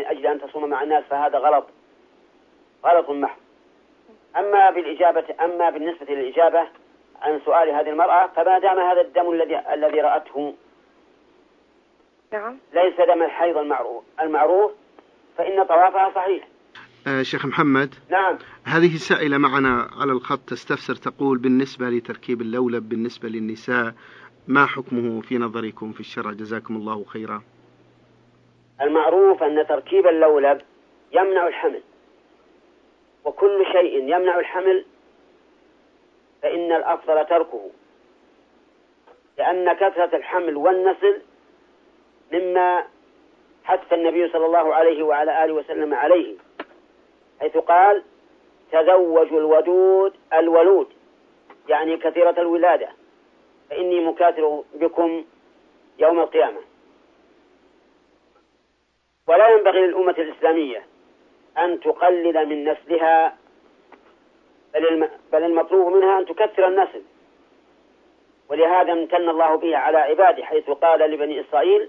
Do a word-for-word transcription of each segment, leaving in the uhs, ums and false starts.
من أجل أن تصوم مع الناس فهذا غلط غلط محض. أما بالإجابة أما بالنسبة للإجابة عن سؤال هذه المرأة، فما دام هذا الدم الذي الذي رأته نعم ليس دم الحيض المعروف المعروف فإن طوافها صحيح. آه شيخ محمد. نعم. هذه سائلة معنا على الخط تستفسر تقول: بالنسبة لتركيب اللولب بالنسبة للنساء ما حكمه في نظركم في الشرع؟ جزاكم الله خيرا. المعروف أن تركيب اللولب يمنع الحمل، وكل شيء يمنع الحمل فإن الأفضل تركه، لأن كثرة الحمل والنسل مما حث النبي صلى الله عليه وعلى آله وسلم عليه، حيث قال: تزوجوا الودود الولود، يعني كثيرة الولادة، فإني مكاثر بكم يوم القيامة. ولا ينبغي للأمة الإسلامية أن تقلل من نسلها، بل المطلوب منها أن تكثر النسل، ولهذا امتن الله به على عباده حيث قال لبني إسرائيل: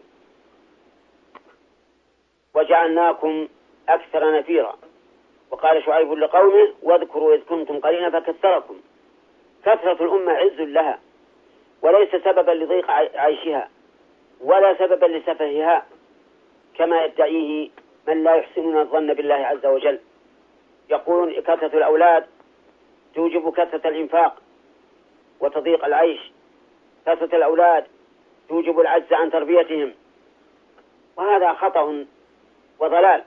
وجعلناكم أكثر نفيرا. وقال شعيب لقومه: واذكروا إذ كنتم قليلا فكثركم. كثرة الأمة عز لها، وليس سببا لضيق عيشها ولا سببا لسفهها كما يدعيه من لا يحسنون الظن بالله عز وجل. يقولون كثرة الأولاد توجب كثرة الإنفاق وتضيق العيش، كثرة الأولاد توجب العجز عن تربيتهم، وهذا خطأ وضلال.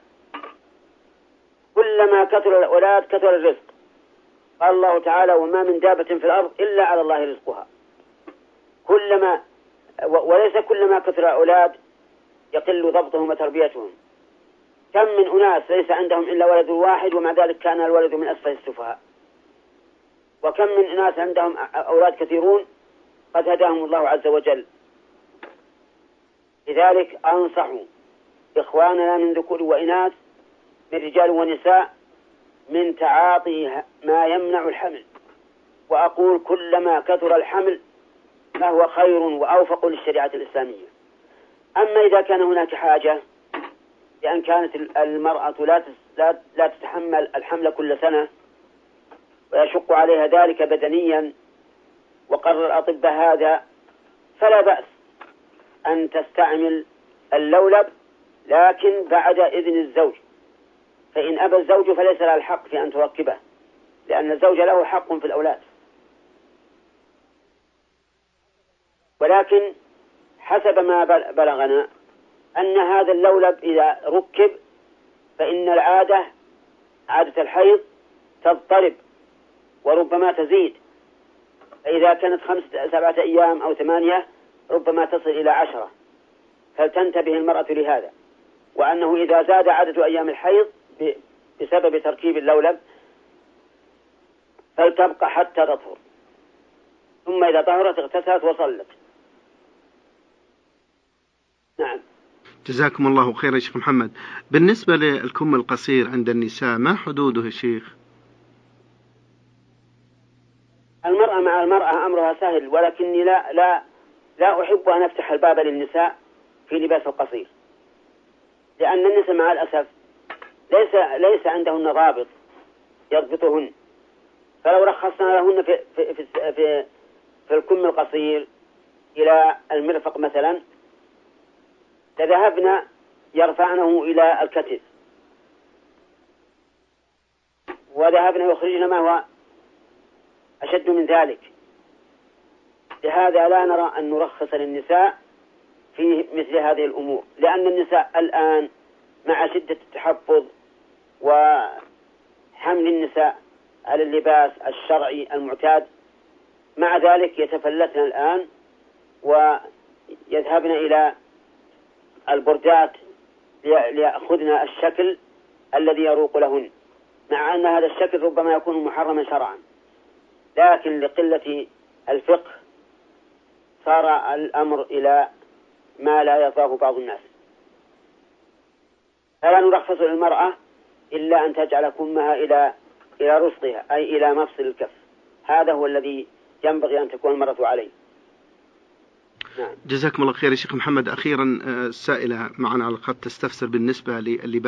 كلما كثر الأولاد كثر الرزق. قال الله تعالى: وما من دابة في الأرض إلا على الله رزقها. كلما وليس كلما كثر الأولاد يقل ضبطهم وتربيتهم. كم من أناس ليس عندهم إلا ولد واحد ومع ذلك كان الولد من أسفل السفهاء، وكم من أناس عندهم أولاد كثيرون قد هداهم الله عز وجل. لذلك أنصح إخواننا من ذكور وإناث من رجال ونساء من تعاطي ما يمنع الحمل، وأقول: كلما كثر الحمل فهو خير وأوفق للشريعة الإسلامية. أما إذا كان هناك حاجة، لأن كانت المرأة لا لا تتحمل الحمل كل سنة ويشق عليها ذلك بدنيا، وقرر الأطباء هذا، فلا بأس أن تستعمل اللولب، لكن بعد إذن الزوج. فإن أبى الزوج فليس لها الحق في أن تركبه، لأن الزوج له حق في الأولاد. ولكن حسب ما بلغنا أن هذا اللولب إذا ركب فإن العادة عادة الحيض تضطرب وربما تزيد، فإذا كانت خمسة سبعة أيام أو ثمانية ربما تصل إلى عشرة، فلتنتبه المرأة لهذا، وأنه إذا زاد عدد أيام الحيض بسبب تركيب اللولب فلتبقى حتى تطهر، ثم إذا طهرت اغتسلت وصلت. نعم. جزاكم الله خيرا يا شيخ محمد. بالنسبة للكم القصير عند النساء ما حدوده يا شيخ؟ المرأة مع المرأة أمرها سهل، ولكني لا لا لا أحب أن أفتح الباب للنساء في لباس القصير، لأن النساء مع الأسف ليس ليس عندهن ضابط يضبطهن. فلو رخصنا لهن في في في, في, في الكم القصير إلى المرفق مثلا لذهبنا يرفعنه إلى الكتف، وذهبنا يخرجنا ما هو أشد من ذلك. لهذا لا نرى أن نرخص للنساء في مثل هذه الأمور، لأن النساء الآن مع شدة التحفظ وحمل النساء على اللباس الشرعي المعتاد، مع ذلك يتفلتن الآن ويذهبن إلى البردات ليأخذن الشكل الذي يروق لهن، مع أن هذا الشكل ربما يكون محرما شرعا، لكن لقلة الفقه صار الأمر إلى ما لا يرضاه بعض الناس. فلا نرخص للمرأة إلا أن تجعل كمها إلى إلى رسطها، أي إلى مفصل الكف. هذا هو الذي ينبغي أن تكون المرأة عليه. نعم. جزاكم الله خير يا شيخ محمد. أخيرا السائلة معنا على الخط تستفسر بالنسبة للباس